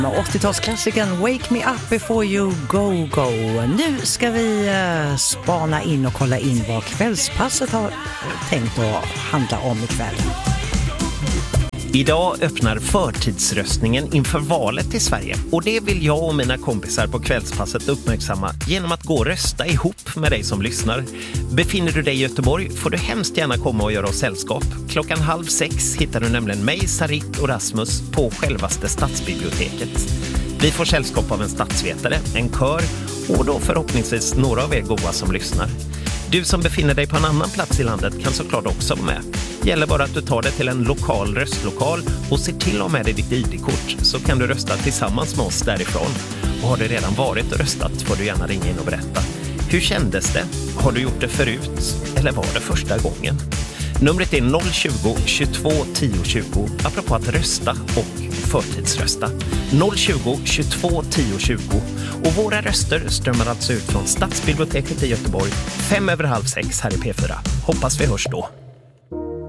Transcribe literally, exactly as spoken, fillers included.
åttiotalsklassikern Wake Me Up Before You Go Go. Nu ska vi uh, spana in och kolla in vad kvällspasset har tänkt att handla om ikväll. Idag öppnar förtidsröstningen inför valet i Sverige och det vill jag och mina kompisar på kvällspasset uppmärksamma genom att gå och rösta ihop med dig som lyssnar. Befinner du dig i Göteborg får du hemskt gärna komma och göra oss sällskap. Klockan halv sex hittar du nämligen mig, Sarit och Rasmus på självaste stadsbiblioteket. Vi får sällskap av en stadsvetare, en kör och då förhoppningsvis några av er goa som lyssnar. Du som befinner dig på en annan plats i landet kan såklart också vara med. Gäller bara att du tar dig till en lokal röstlokal och ser till att med dig ditt I D-kort så kan du rösta tillsammans med oss därifrån. Och har du redan varit och röstat får du gärna ringa in och berätta. Hur kändes det? Har du gjort det förut? Eller var det första gången? Numret är noll tjugo, tjugotvå, tio tjugo, apropå att rösta och förtidsrösta. noll tjugo, tjugotvå, tio tjugo. Och våra röster strömmar alltså ut från Stadsbiblioteket i Göteborg fem över halv sex här i P fyra. Hoppas vi hörs då.